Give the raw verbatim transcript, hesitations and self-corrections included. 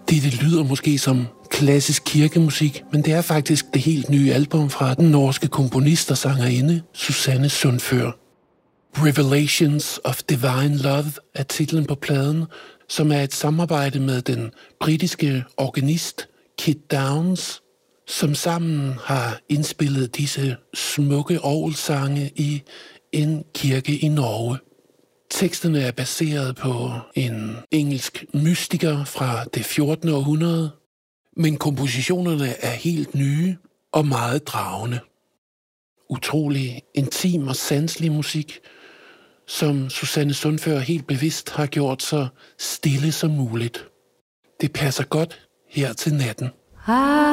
Det, det lyder måske som klassisk kirkemusik, men det er faktisk det helt nye album fra den norske komponist og sangerinde Susanne Sundfør. Revelations of Divine Love er titlen på pladen, som er et samarbejde med den britiske organist Kit Downs, som sammen har indspillet disse smukke orgelsange i en kirke i Norge. Teksterne er baseret på en engelsk mystiker fra det fjortende århundrede, men kompositionerne er helt nye og meget dragende. Utrolig intim og sanselig musik, som Susanne Sundfør helt bevidst har gjort så stille som muligt. Det passer godt her til natten.